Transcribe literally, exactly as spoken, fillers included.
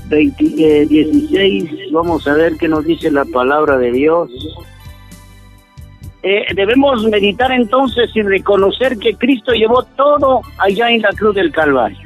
veinte, eh, dieciséis, vamos a ver qué nos dice la palabra de Dios. Eh, debemos meditar entonces y reconocer que Cristo llevó todo allá en la cruz del Calvario.